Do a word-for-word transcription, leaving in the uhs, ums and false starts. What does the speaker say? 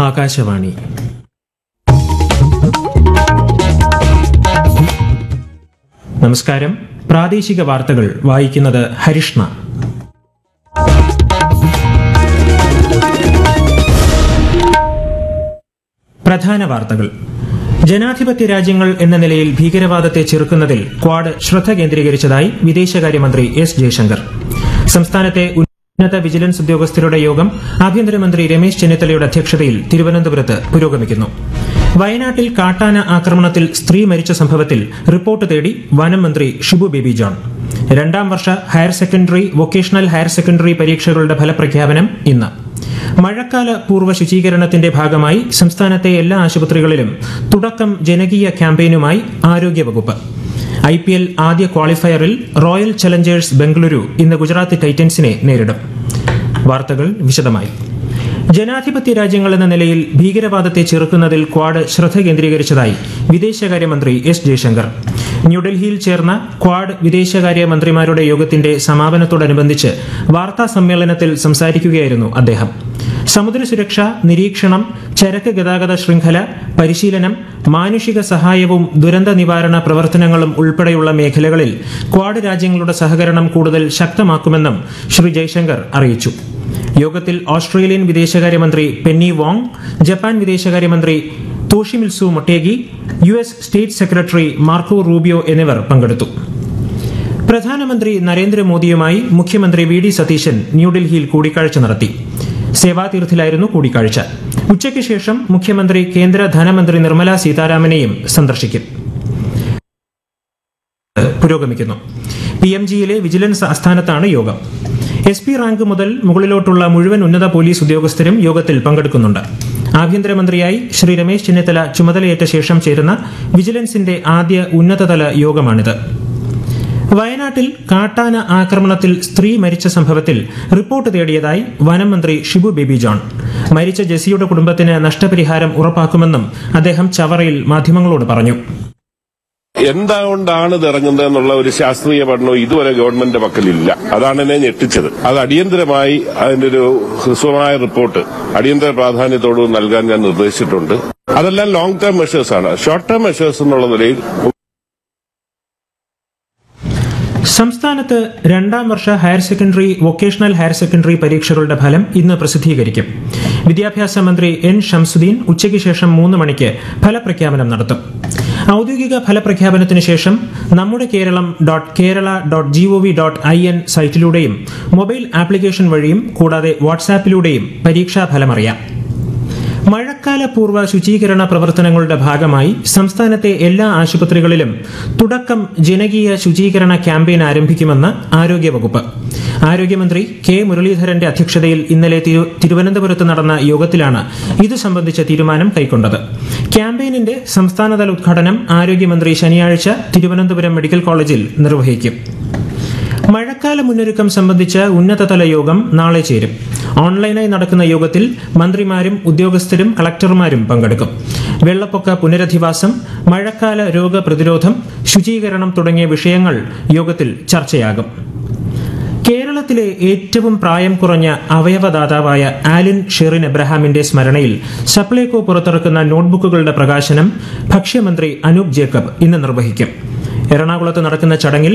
ആകാശവാണി. നമസ്കാരം. പ്രാദേശിക വാർത്തകൾ വായിക്കുന്നത് ഹരിഷ്ണ. പ്രധാന വാർത്തകൾ. ജനാധിപത്യ രാജ്യങ്ങൾ എന്ന നിലയിൽ ഭീകരവാദത്തെ ചെറുക്കുന്നതിൽ ക്വാഡ് ശ്രദ്ധ കേന്ദ്രീകരിച്ചതായി വിദേശകാര്യമന്ത്രി എസ് ജയശങ്കർ. സംസ്ഥാനത്തെ ഉന്നത വിജിലൻസ് ഉദ്യോഗസ്ഥരുടെ യോഗം ആഭ്യന്തരമന്ത്രി രമേശ് ചെന്നിത്തലയുടെ അധ്യക്ഷതയിൽ തിരുവനന്തപുരത്ത് പുരോഗമിക്കുന്നു. വയനാട്ടിൽ കാട്ടാന ആക്രമണത്തിൽ സ്ത്രീ മരിച്ച സംഭവത്തിൽ റിപ്പോർട്ട് തേടി വനം മന്ത്രി ഷിബു ബേബി ജോൺ. രണ്ടാം വർഷ higher secondary, vocational higher secondary പരീക്ഷകളുടെ ഫലപ്രഖ്യാപനം ഇന്ന്. മഴക്കാല പൂർവ്വ ശുചീകരണത്തിന്റെ ഭാഗമായി സംസ്ഥാനത്തെ എല്ലാ ആശുപത്രികളിലും തുടക്കം ജനകീയ ക്യാമ്പയിനുമായി ആരോഗ്യവകുപ്പ്. ഐ പി എൽ ആദ്യ ക്വാളിഫയറിൽ റോയൽ ചലഞ്ചേഴ്സ് ബംഗളൂരു ഇന്ന് ഗുജറാത്ത് ടൈറ്റൻസിനെ നേരിടും. വാർത്തകൾ വിശദമായി. ജനാധിപത്യ രാജ്യങ്ങൾ എന്ന നിലയിൽ ഭീകരവാദത്തെ ചെറുക്കുന്നതിൽ ക്വാഡ് ശ്രദ്ധ കേന്ദ്രീകരിച്ചതായി വിദേശകാര്യമന്ത്രി എസ് ജയശങ്കർ. ന്യൂഡൽഹിയിൽ ചേർന്ന ക്വാഡ് വിദേശകാര്യ മന്ത്രിമാരുടെ യോഗത്തിന്റെ സമാപനത്തോടനുബന്ധിച്ച് വാർത്താ സമ്മേളനത്തിൽ സംസാരിക്കുകയായിരുന്നു അദ്ദേഹം. സമുദ്ര സുരക്ഷ, നിരീക്ഷണം, ചരക്ക് ഗതാഗത ശൃംഖല, പരിശീലനം, മാനുഷിക സഹായവും ദുരന്ത നിവാരണ പ്രവർത്തനങ്ങളും ഉൾപ്പെടെയുള്ള മേഖലകളിൽ ക്വാഡ് രാജ്യങ്ങളുടെ സഹകരണം കൂടുതൽ ശക്തമാക്കുമെന്നും ശ്രീ ജയശങ്കർ അറിയിച്ചു. യോഗത്തിൽ ഓസ്ട്രേലിയൻ വിദേശകാര്യമന്ത്രി പെന്നി വോങ്, ജപ്പാൻ വിദേശകാര്യമന്ത്രി തോഷിമിത്സു Motegi, U S state secretary Marco Rubio എന്നിവർ പങ്കെടുത്തു. പ്രധാനമന്ത്രി നരേന്ദ്രമോദിയുമായി മുഖ്യമന്ത്രി വി ഡി സതീശൻ ന്യൂഡൽഹിയിൽ കൂടിക്കാഴ്ച നടത്തി. സേവാതീർത്ഥിലായിരുന്നു കൂടിക്കാഴ്ച. ഉച്ചയ്ക്ക് ശേഷം മുഖ്യമന്ത്രി കേന്ദ്ര ധനമന്ത്രി നിർമ്മല സീതാരാമനെയും സന്ദർശിക്കും. പുരോഗമിക്കുന്നു. പി എം ജിയിലെ വിജിലൻസ് ആസ്ഥാനത്താണ് യോഗം. എസ് പി റാങ്ക് മുതൽ മുകളിലോട്ടുള്ള മുഴുവൻ ഉന്നത പോലീസ് ഉദ്യോഗസ്ഥരും യോഗത്തിൽ പങ്കെടുക്കുന്നുണ്ട്. ആഭ്യന്തരമന്ത്രിയായി ശ്രീ രമേശ് ചെന്നിത്തല ചുമതലയേറ്റ ശേഷം ചേരുന്ന വിജിലൻസിന്റെ ആദ്യ ഉന്നതതല യോഗമാണിത്. വയനാട്ടിൽ കാട്ടാന ആക്രമണത്തിൽ സ്ത്രീ മരിച്ച സംഭവത്തിൽ റിപ്പോർട്ട് തേടിയതായി വനം മന്ത്രി ഷിബു ബേബി ജോൺ. മരിച്ച ജെസിയുടെ കുടുംബത്തിന് നഷ്ടപരിഹാരം ഉറപ്പാക്കുമെന്നും അദ്ദേഹം ചവറയിൽ മാധ്യമങ്ങളോട് പറഞ്ഞു. എന്തുകൊണ്ടാണ് ഇത് ഇറങ്ങുന്നത് എന്നുള്ള ഒരു ശാസ്ത്രീയ പഠനവും ഇതുവരെ ഗവൺമെന്റിന്റെ പക്കലില്ല. അതാണ് എന്നെ ഞെട്ടിച്ചത്. അത് അടിയന്തരമായി അതിന്റെ ഒരു ഹ്രസ്വമായ റിപ്പോർട്ട് അടിയന്തര പ്രാധാന്യത്തോട് നൽകാൻ ഞാൻ നിർദ്ദേശിച്ചിട്ടുണ്ട്. അതെല്ലാം ലോങ് ടേം മെഷേഴ്സ് ആണ്. ഷോർട്ട് ടേം മെഷേഴ്സ് എന്നുള്ള നിലയിൽ സംസ്ഥാനത്ത് രണ്ടാം വർഷ higher secondary, vocational higher secondary പരീക്ഷകളുടെ ഫലം ഇന്ന് പ്രസിദ്ധീകരിക്കും. വിദ്യാഭ്യാസ മന്ത്രി എൻ ഷംസുദ്ദീൻ ഉച്ചയ്ക്ക് ശേഷം മൂന്ന് മണിക്ക് ഫലപ്രഖ്യാപനം നടത്തും. ഔദ്യോഗിക ഫലപ്രഖ്യാപനത്തിന് ശേഷം നമ്മുടെ Keralam dot Kerala dot G O V dot I N സൈറ്റിലൂടെയും mobile application വഴിയും കൂടാതെ വാട്സാപ്പിലൂടെയും പരീക്ഷാഫലമറിയാം. മഴക്കാല പൂർവ്വ ശുചീകരണ പ്രവർത്തനങ്ങളുടെ ഭാഗമായി സംസ്ഥാനത്തെ എല്ലാ ആശുപത്രികളിലും തുടക്കം ജനകീയ ശുചീകരണ ക്യാമ്പയിൻ ആരംഭിക്കുമെന്ന് ആരോഗ്യവകുപ്പ്. ആരോഗ്യമന്ത്രി കെ മുരളീധരന്റെ അധ്യക്ഷതയിൽ ഇന്നലെ തിരുവനന്തപുരത്ത് നടന്ന യോഗത്തിലാണ് ഇത് സംബന്ധിച്ച തീരുമാനം കൈക്കൊണ്ടത്. ക്യാമ്പയിനിന്റെ സംസ്ഥാനതല ഉദ്ഘാടനം ആരോഗ്യമന്ത്രി ശനിയാഴ്ച തിരുവനന്തപുരം മെഡിക്കൽ കോളേജിൽ നിർവഹിക്കും. മഴക്കാല മുന്നൊരുക്കം സംബന്ധിച്ച ഉന്നതതല യോഗം നാളെ ചേരും. ഓൺലൈനായി നടക്കുന്ന യോഗത്തിൽ മന്ത്രിമാരും ഉദ്യോഗസ്ഥരും കളക്ടർമാരും പങ്കെടുക്കും. വെള്ളപ്പൊക്ക പുനരധിവാസം, മഴക്കാല രോഗപ്രതിരോധം, ശുചീകരണം തുടങ്ങിയ വിഷയങ്ങൾ യോഗത്തിൽ ചർച്ചയാകും. കേരളത്തിലെ ഏറ്റവും പ്രായം കുറഞ്ഞ അവയവദാതാവായ ആലിൻ ഷെറിൻ എബ്രഹാമിന്റെ സ്മരണയിൽ സപ്ലൈകോ പുറത്തിറക്കുന്ന നോട്ട്ബുക്കുകളുടെ പ്രകാശനം ഭക്ഷ്യമന്ത്രി അനൂപ് ജേക്കബ് ഇന്ന് നിർവഹിക്കും. എറണാകുളത്ത് നടക്കുന്ന ചടങ്ങിൽ